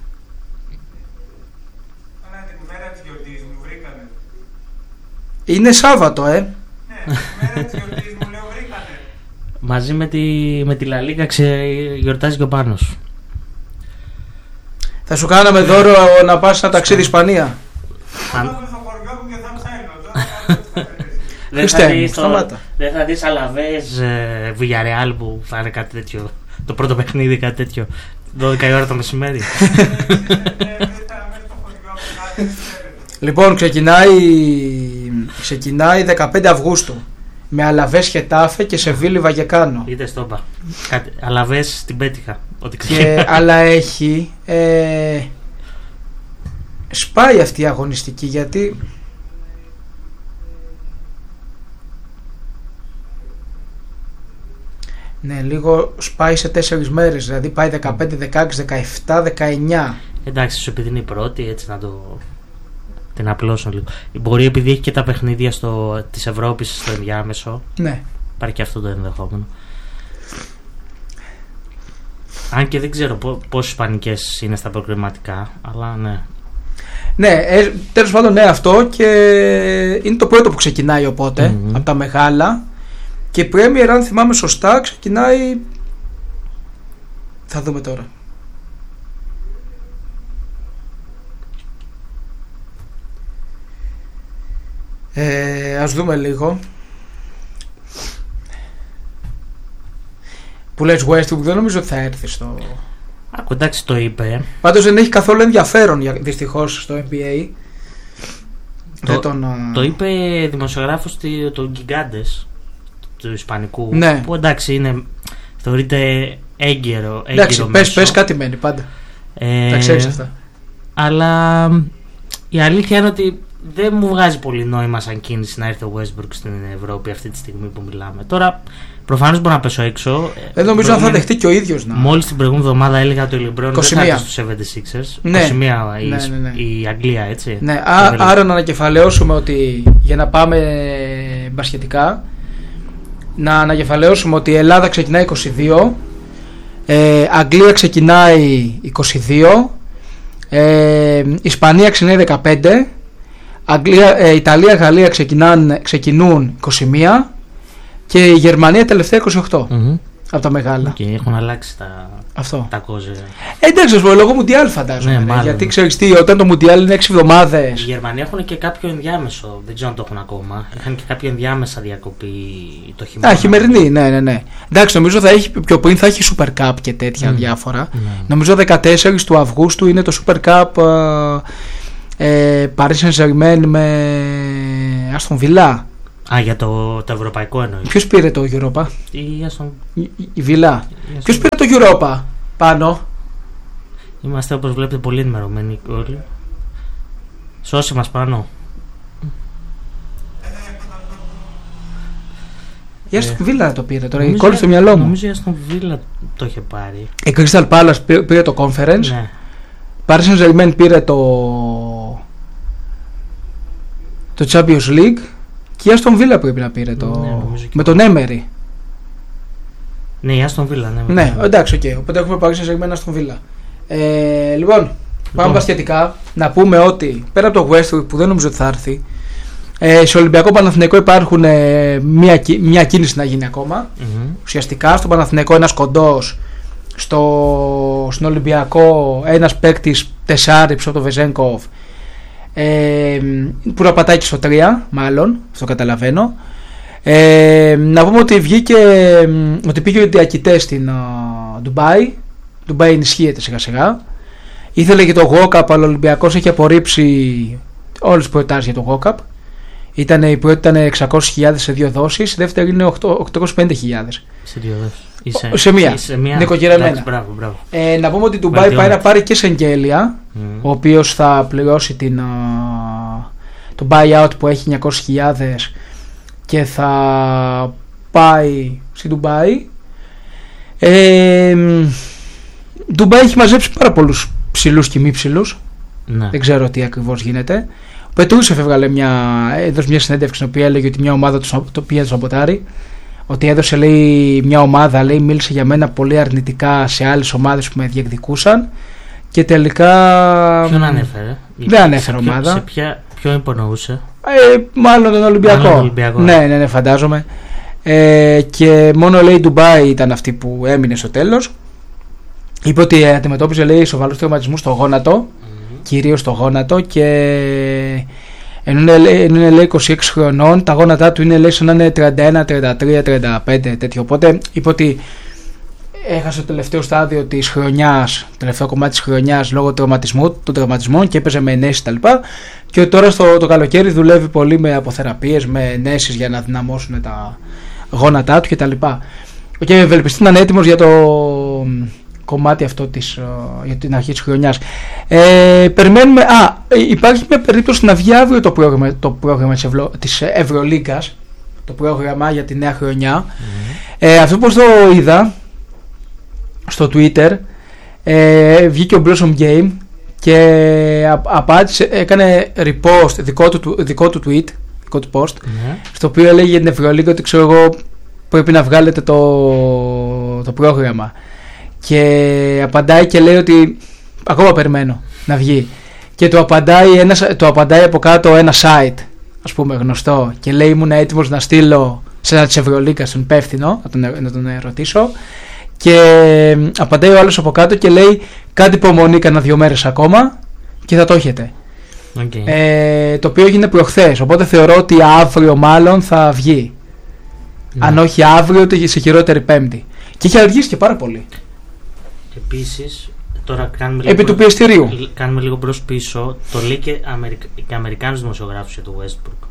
Speaker 3: μέρα της γιορτής μου βρήκανε.
Speaker 1: Είναι Σάββατο,
Speaker 3: Ναι, την μέρα της γιορτής μου λέω βρήκανε.
Speaker 2: Μαζί με τη Λα Λίγκα γιορτάζει και ο Πάνος.
Speaker 1: Θα σου κάναμε δώρο να πας ένα ταξίδι Ισπανία.
Speaker 3: Θα πάω στο χωριό μου και θα ψάχνω.
Speaker 2: Δεν θα δεις Αλαβές Villarreal που θα είναι κάτι τέτοιο. Το πρώτο παιχνίδι κάτι τέτοιο 12 η ώρα το μεσημέρι.
Speaker 1: Λοιπόν, ξεκινάει 15 Αυγούστου με Αλαβές Χετάφε και Σεβίλη Βαγεκάνο.
Speaker 2: Είτε στο είπα. Αλαβές την πέτυχα.
Speaker 1: Αλλά έχει σπάει αυτή η αγωνιστική, γιατί ναι, λίγο σπάει σε 4 μέρες. Δηλαδή πάει 15, 16, 17, 19.
Speaker 2: Εντάξει, σου επειδή είναι η πρώτη, έτσι να την απλώσω λίγο. Μπορεί επειδή έχει και τα παιχνίδια της Ευρώπης στο ενδιάμεσο.
Speaker 1: Ναι.
Speaker 2: Υπάρχει και αυτό το ενδεχόμενο. Αν και δεν ξέρω πόσες ισπανικές είναι στα προκριματικά, αλλά ναι.
Speaker 1: Ναι, τέλος πάντων, ναι, αυτό, και είναι το πρώτο που ξεκινάει οπότε από τα μεγάλα. Και η Premier, αν θυμάμαι σωστά, ξεκινάει. Θα δούμε τώρα. Ας δούμε λίγο. Που λες Westbrook, δεν νομίζω ότι θα έρθει στο.
Speaker 2: Εντάξει, το είπε.
Speaker 1: Πάντως δεν έχει καθόλου ενδιαφέρον δυστυχώς στο NBA.
Speaker 2: Το είπε δημοσιογράφος των Gigantes του Ισπανικού.
Speaker 1: Ναι.
Speaker 2: Που εντάξει θεωρείται έγκαιρο.
Speaker 1: Εντάξει, πες κάτι μένει πάντα. Τα ξέρεις αυτά.
Speaker 2: Αλλά η αλήθεια είναι ότι δεν μου βγάζει πολύ νόημα σαν κίνηση να έρθει ο Westbrook στην Ευρώπη αυτή τη στιγμή που μιλάμε. Τώρα προφανώς μπορώ να πέσω έξω.
Speaker 1: Δεν νομίζω αν θα δεχτεί και ο ίδιος να.
Speaker 2: Μόλις την προηγούμενη εβδομάδα έλεγα ότι ο LeBron δεν θα έρθει στους 76ers.
Speaker 1: Ναι.
Speaker 2: 21
Speaker 1: Ναι.
Speaker 2: η Αγγλία, έτσι.
Speaker 1: Ναι, άρα να ανακεφαλαιώσουμε ότι για να πάμε μπασκετικά, να ανακεφαλαιώσουμε ότι η Ελλάδα ξεκινάει 22, Αγγλία ξεκινάει 22, Ισπανία ξεκινάει 15 Ιταλία, Γαλλία ξεκινούν 21 και η Γερμανία τελευταία 28 από τα μεγάλα.
Speaker 2: Και έχουν αλλάξει τα κόζε.
Speaker 1: Εντάξει, ας πω, λόγω Μουντιάλ φαντάζομαι. Γιατί ξέρεις τι, όταν το Μουντιάλ είναι 6 εβδομάδες.
Speaker 2: Οι Γερμανοί έχουν και κάποιο ενδιάμεσο, δεν ξέρω αν το έχουν ακόμα. Είχαν και κάποιο ενδιάμεσα διακοπή το χειμώνα.
Speaker 1: Χειμερινή, ναι. Εντάξει, νομίζω πιο πριν θα έχει Super Cup και τέτοια διάφορα. Νομίζω 14 του Αυγούστου είναι το Super Cup Paris Saint-Germain με Aston Villa.
Speaker 2: Για το ευρωπαϊκό εννοεί.
Speaker 1: Ποιος πήρε το Europa? Η Villa. Ποιος πήρε το Europa πάνω?
Speaker 2: Είμαστε, όπως βλέπετε, πολύ ενημερωμένοι όλοι. Σώσε μας πάνω.
Speaker 1: Η Aston Villa το πήρε τώρα, η κόλλη στο μυαλό μου.
Speaker 2: Νομίζω η Aston Villa το είχε πάρει.
Speaker 1: Η Crystal Palace πήρε το Conference.
Speaker 2: Ναι.
Speaker 1: Paris Saint-Germain πήρε το Champions League. Και η Aston Villa πρέπει να πήρε με τον Emery.
Speaker 2: Ναι, η Aston Villa, ναι.
Speaker 1: Ναι, εντάξει, οκ. Οπότε έχουμε Paris Saint-Germain, Aston Villa. Λοιπόν, πάμε πασχετικά. Να πούμε ότι πέρα από το Westbrook που δεν νομίζω ότι θα έρθει, σε Ολυμπιακό Παναθηναϊκό υπάρχουν μια κίνηση να γίνει ακόμα. Ουσιαστικά στον Παναθηναϊκό ένας κοντός, στον Ολυμπιακό ένας παίκτης τεσσάριψο από το Βεζένκοφ, που να πατάει και στο 3, μάλλον, αυτό καταλαβαίνω. Να πούμε ότι ότι πήγε ο Διακητές στην Ντουμπάι. Ντουμπάι ενισχύεται σιγά σιγά. Ήθελε και το Walkup, αλλά ο Ολυμπιακός έχει απορρίψει όλες τις προτάσεις για το Walkup. Η πρώτη ήταν 600.000 σε 2 δόσεις, η δεύτερη είναι 850.000.
Speaker 2: Σε 2 δόσεις.
Speaker 1: Σε μία. Νοικοκυρεμένα.
Speaker 2: Μπράβο.
Speaker 1: Να πούμε ότι η Ντουμπάι πάει να πάρει και Σεγγέλια, ο οποίος θα πληρώσει το buyout που έχει 900.000 και θα πάει στην Ντουμπάι. Ντουμπάι έχει μαζέψει πάρα πολλούς ψηλούς και μη ψηλούς. Ναι. Δεν ξέρω τι ακριβώς γίνεται. Ο Πετρούσεφ έδωσε μια συνέντευξη στην οποία έλεγε ότι μια ομάδα το πήγε να το σαμποτάρει. Ότι έδωσε, λέει, μια ομάδα, λέει, μίλησε για μένα πολύ αρνητικά σε άλλες ομάδες που με διεκδικούσαν. Και τελικά.
Speaker 2: Ποιον ανέφερε?
Speaker 1: Δεν ανέφερε ομάδα.
Speaker 2: Ποιον υπονοούσε?
Speaker 1: Μάλλον τον Ολυμπιακό. Ναι, φαντάζομαι. Και μόνο, λέει, η Ντουμπάι ήταν αυτή που έμεινε στο τέλος. Είπε ότι αντιμετώπιζε, λέει, σοβαρούς τραυματισμούς στο γόνατο. Κυρίως στο γόνατο. Και ενώ είναι, λέει, 26 χρονών, τα γόνατά του είναι, λέει, σαν να είναι 31, 33, 35 τέτοιο. Οπότε είπε ότι έχασε το τελευταίο στάδιο της χρονιάς, το τελευταίο κομμάτι της χρονιάς λόγω των τραυματισμών και έπαιζε με ενέσεις κτλ. Και τώρα το καλοκαίρι δουλεύει πολύ με αποθεραπείες, με ενέσεις για να δυναμώσουν τα γόνατά του κτλ. Και ευελπιστεί να είναι έτοιμος για το κομμάτι αυτό για την αρχή της χρονιάς. Περιμένουμε. Υπάρχει μια περίπτωση να βγει αύριο το πρόγραμμα της Ευρωλίγκας, το πρόγραμμα για τη νέα χρονιά. Αυτό πως το είδα στο Twitter, βγήκε ο Blossom Game και απάντησε, έκανε repost δικό του tweet, δικό του post, στο οποίο έλεγε για την Ευρωλίγκα ότι, ξέρω εγώ, πρέπει να βγάλετε το πρόγραμμα. Και απαντάει και λέει ότι ακόμα περιμένω να βγει. Και το απαντάει από κάτω ένα site, ας πούμε, γνωστό, και λέει ήμουν έτοιμος να στείλω σε ένα της Ευρωλίγκας στον υπεύθυνο να τον ρωτήσω. Και απαντάει ο άλλος από κάτω και λέει κάτι υπομονή, κάνα 2 μέρες ακόμα και θα το έχετε. Το οποίο έγινε προχθές, οπότε θεωρώ ότι αύριο μάλλον θα βγει. Αν όχι αύριο, το σε χειρότερη Πέμπτη. Και έχει αργήσει και πάρα πολύ.
Speaker 2: Επίσης, τώρα κάνουμε
Speaker 1: επί του πιεστηρίου.
Speaker 2: Κάνουμε λίγο μπρος πίσω. Το λέει και Αμερικάνους δημοσιογράφους για το Westbrook,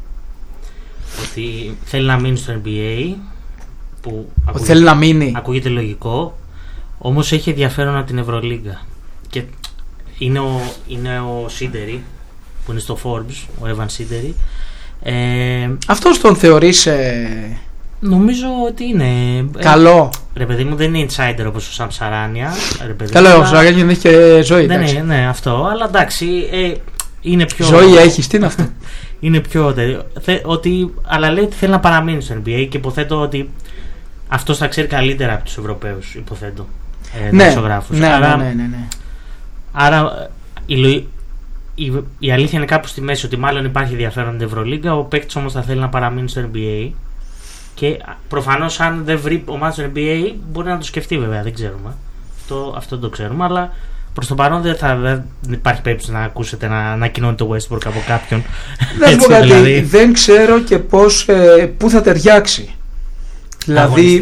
Speaker 2: ότι θέλει να μείνει στο NBA, που
Speaker 1: θέλει να μείνει.
Speaker 2: Ακούγεται λογικό, όμως έχει ενδιαφέρον από την Ευρωλίγκα. Και είναι ο Σίντερι που είναι στο Forbes, ο Evan Σίντερι.
Speaker 1: Αυτός τον θεωρείς
Speaker 2: νομίζω ότι είναι
Speaker 1: καλό.
Speaker 2: Ρε παιδί μου, δεν είναι insider όπως ο Σαμ Σαράνια.
Speaker 1: Καλό, ο Σαράνια δεν έχει και ζωή.
Speaker 2: Ναι, αυτό, αλλά εντάξει, είναι πιο.
Speaker 1: Ζωή έχεις, τι είναι αυτό?
Speaker 2: Είναι πιο. Αλλά λέει ότι θέλει να παραμείνει στο NBA και υποθέτω ότι αυτός θα ξέρει καλύτερα από τους Ευρωπαίους, υποθέτω.
Speaker 1: Ναι.
Speaker 2: Ναι. Άρα η αλήθεια είναι κάπου στη μέση, ότι μάλλον υπάρχει ενδιαφέρον την Ευρωλίγκα. Ο παίκτης όμως θα θέλει να παραμείνει στο NBA. Και προφανώς, αν δεν βρει ομάδα στο NBA, μπορεί να το σκεφτεί, βέβαια, δεν ξέρουμε. Αυτό δεν το ξέρουμε, αλλά προς το παρόν δεν υπάρχει περίπτωση να ακούσετε να ανακοινώνει το Westbrook από κάποιον.
Speaker 1: Δηλαδή, δεν ξέρω και πού θα ταιριάξει. Δηλαδή.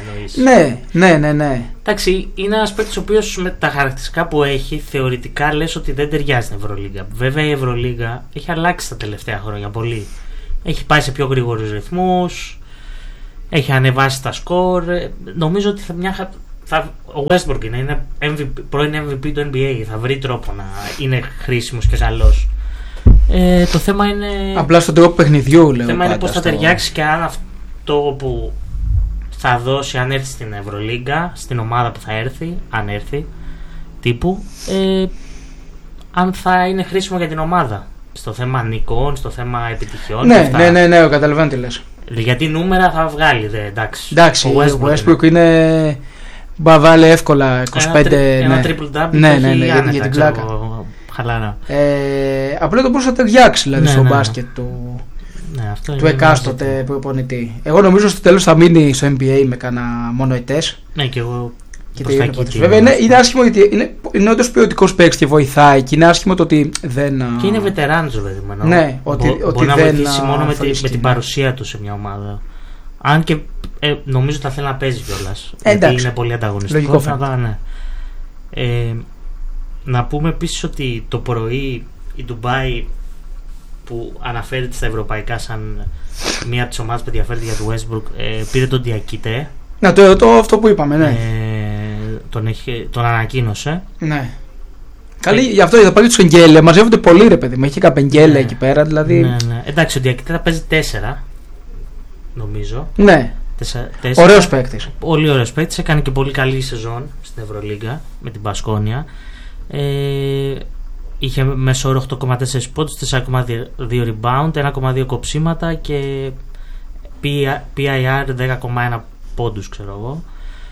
Speaker 1: Ναι.
Speaker 2: Εντάξει, είναι ένας παίκτης ο οποίος με τα χαρακτηριστικά που έχει, θεωρητικά λες ότι δεν ταιριάζει στην Ευρωλίγκα. Βέβαια, η Ευρωλίγκα έχει αλλάξει τα τελευταία χρόνια πολύ. Έχει πάει σε πιο γρήγορους ρυθμούς, έχει ανεβάσει τα σκορ. Νομίζω ότι ο Westbrook είναι πρώην MVP του NBA. Θα βρει τρόπο να είναι χρήσιμος και καλός. Το θέμα είναι.
Speaker 1: Απλά στον τρόπο παιχνιδιού, λέω.
Speaker 2: Το θέμα είναι πώς θα ταιριάξει και αν αυτό που θα δώσει, αν έρθει στην Ευρωλίγκα, στην ομάδα που θα έρθει, αν έρθει, τύπου, αν θα είναι χρήσιμο για την ομάδα. Στο θέμα νικών, στο θέμα επιτυχιών.
Speaker 1: Ναι, καταλαβαίνω τι λες.
Speaker 2: Γιατί νούμερα θα βγάλει,
Speaker 1: εντάξει. Ο Westbrook είναι. Βάλε εύκολα 25.
Speaker 2: Ένα triple double.
Speaker 1: Ναι, για την πλάκα.
Speaker 2: Χαλάρα.
Speaker 1: Απλά το πώς θα ταιριάξει δηλαδή στο μπάσκετ του.
Speaker 2: Ναι, αυτό
Speaker 1: του εκάστοτε προπονητή. Εγώ νομίζω στο τέλος θα μείνει στο NBA με κάνα μονοετές.
Speaker 2: Ναι, και εγώ.
Speaker 1: Βέβαια είναι άσχημο γιατί είναι όντως ποιοτικός παίκτης και βοηθάει, και είναι άσχημο το ότι δεν.
Speaker 2: Και είναι βετεράνος, βέβαια.
Speaker 1: Ναι, ότι
Speaker 2: μπορεί να
Speaker 1: δεν
Speaker 2: βοηθήσει μόνο με την παρουσία του σε μια ομάδα. Αν και νομίζω ότι θα θέλει να παίζει κιόλας. Γιατί είναι πολύ ανταγωνιστικό. Ναι. Να πούμε επίσης ότι το πρωί η Ντουμπάι, που αναφέρεται στα ευρωπαϊκά σαν μία από τις ομάδες που ενδιαφέρεται για το Westbrook, πήρε τον Diakite.
Speaker 1: Να αυτό που είπαμε, ναι.
Speaker 2: Τον ανακοίνωσε.
Speaker 1: Ναι. Καλή, γι' αυτό είδα πάλι τους Εγγέλε. Μαζεύονται πολύ, ρε παιδί μου. Έχει καπεγγέλε εκεί πέρα, δηλαδή.
Speaker 2: Ναι. Εντάξει, ο Diakite θα παίζει 4, νομίζω.
Speaker 1: Ναι.
Speaker 2: 4.
Speaker 1: Ωραίος παίκτης.
Speaker 2: Πολύ ωραίος παίκτης. Έκανε και πολύ καλή σεζόν στην Ευρωλίγκα με την Μπασκόνια. Είχε μέσο όρο 8,4 πόντους, 4,2 rebound, 1,2 κοψίματα και PIR 10,1 πόντους, ξέρω εγώ.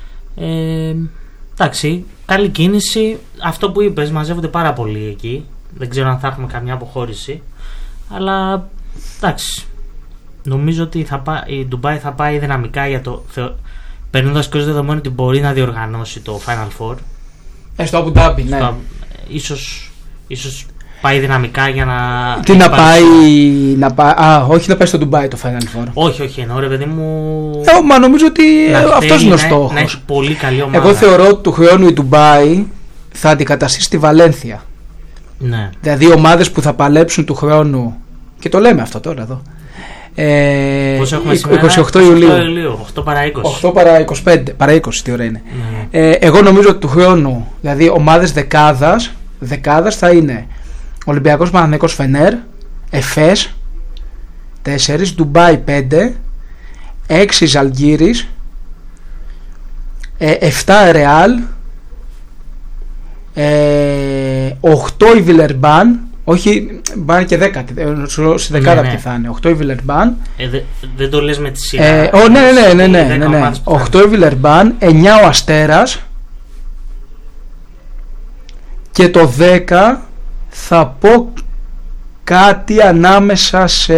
Speaker 2: Εντάξει, καλή κίνηση. Αυτό που είπες, μαζεύονται πάρα πολύ εκεί. Δεν ξέρω αν θα έχουμε καμιά αποχώρηση, αλλά εντάξει, νομίζω ότι η Ντουμπάι θα πάει δυναμικά για παίρνοντας και ως δεδομένο ότι μπορεί να διοργανώσει το Final Four.
Speaker 1: Στο Abu Dhabi, ναι.
Speaker 2: Ίσως πάει δυναμικά για να.
Speaker 1: Τι να πάει. Όχι να πάει στο Ντουμπάι το Final Four.
Speaker 2: Όχι, εννοώ, ρε παιδί μου.
Speaker 1: Μα νομίζω ότι αυτός είναι ο στόχος.
Speaker 2: Να έχει πολύ καλή ομάδα.
Speaker 1: Εγώ θεωρώ ότι του χρόνου η Ντουμπάι θα αντικαταστήσει τη Βαλένθια.
Speaker 2: Ναι.
Speaker 1: Δηλαδή ομάδες που θα παλέψουν του χρόνου. Και το λέμε αυτό τώρα εδώ.
Speaker 2: Πώς έχουμε σήμερα?
Speaker 1: 28 Ιουλίου.
Speaker 2: 8 παρά 20.
Speaker 1: 8 παρά 25. Παρά 20, τι ώρα είναι. Εγώ νομίζω ότι του χρόνου, δηλαδή ομάδες δεκάδας θα είναι Ολυμπιακός, Παναθηναϊκός, Φενέρ, Εφές 4, Ντουμπάι 5, 6 Ζαλγκύρης, 7 Ρεάλ, 8 η Βιλερμπάν. Όχι, πάνε και 10. Στη δεκάδα ποιοι θα είναι. 8 η Βιλερμπάν.
Speaker 2: Δεν το λες με τη σειρά.
Speaker 1: Ναι. 8 η Βιλερμπάν, 9 ο Αστέρας. Και το 10 θα πω κάτι ανάμεσα σε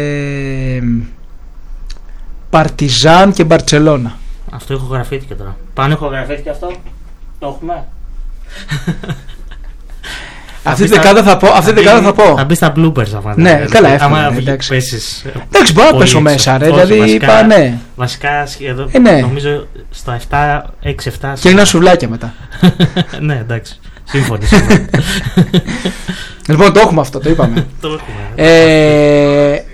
Speaker 1: Παρτιζάν και Μπαρτσελώνα.
Speaker 2: Αυτό ηχογραφήθηκε τώρα. Πάνω ηχογραφήθηκε αυτό. Το έχουμε.
Speaker 1: Αυτή τη δεκάδα θα πω.
Speaker 2: Θα μπει στα bloopers αυτά.
Speaker 1: Ναι, καλά,
Speaker 2: άμα
Speaker 1: πέσεις. Εντάξει, μπορώ να πέσω μέσα, ρε. Δηλαδή είπα ναι.
Speaker 2: Βασικά εδώ νομίζω στα 6-7.
Speaker 1: Και ένα σουβλάκια μετά.
Speaker 2: Ναι, εντάξει. Σύμφωνοι.
Speaker 1: Λοιπόν, το έχουμε αυτό, το είπαμε.
Speaker 2: Το έχουμε.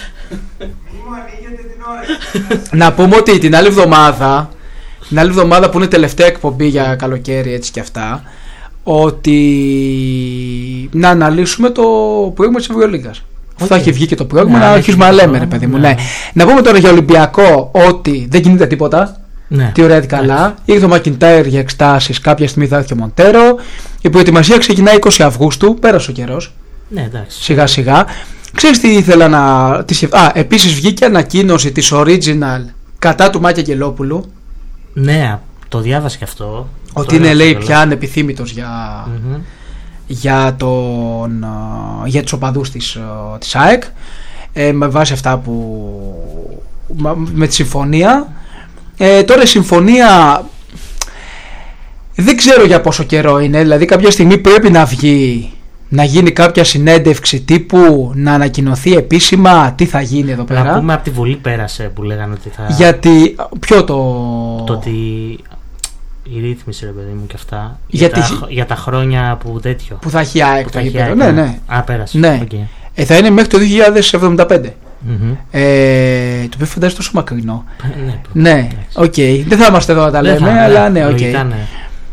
Speaker 1: Να πούμε ότι την άλλη εβδομάδα που είναι τελευταία εκπομπή για καλοκαίρι, έτσι και αυτά, ότι να αναλύσουμε το πρόγραμμα της Ευρωλίγκας. Αυτό θα έχει βγει και το πρόγραμμα, να αρχίσουμε να λέμε, ρε παιδί μου. Ναι. Να πούμε τώρα για Ολυμπιακό ότι δεν κινείται τίποτα.
Speaker 2: Ναι.
Speaker 1: Θεωρητικά καλά. Ήρθε ο Μακιντάιρ για εξτάσεις, κάποια στιγμή θα έρθει ο Μοντέρο. Η προετοιμασία ξεκινάει 20 Αυγούστου, πέρασε ο καιρός.
Speaker 2: Ναι, εντάξει.
Speaker 1: Σιγά σιγά. Ξέρεις τι ήθελα να. Επίσης βγήκε ανακοίνωση της Original κατά του Μάκη Αγγελόπουλου.
Speaker 2: Ναι, το διάβασα και αυτό.
Speaker 1: Ότι είναι, λέει, πια ανεπιθύμητος για. για τους οπαδούς της ΑΕΚ, με βάση αυτά με τη συμφωνία. Τώρα η συμφωνία δεν ξέρω για πόσο καιρό είναι, δηλαδή κάποια στιγμή πρέπει να βγει, να γίνει κάποια συνέντευξη τύπου, να ανακοινωθεί επίσημα τι θα γίνει εδώ πέρα.
Speaker 2: Να πούμε από τη Βουλή πέρασε που λέγανε ότι θα...
Speaker 1: Γιατί, ποιο το
Speaker 2: ότι η ρύθμιση, ρε παιδί μου, και αυτά, για τα χρόνια που τέτοιο.
Speaker 1: Που θα έχει ΑΕΚ το γήπεδο.
Speaker 2: Ναι. Α, πέρασε.
Speaker 1: Ναι.
Speaker 2: Okay.
Speaker 1: Θα είναι μέχρι το 2075.
Speaker 2: Mm-hmm.
Speaker 1: Το οποίο φαντάζομαι τόσο μακρινό.
Speaker 2: Ναι,
Speaker 1: οκ. Δεν θα είμαστε εδώ να τα λέμε, αλλά ναι, οκ.
Speaker 2: Ναι.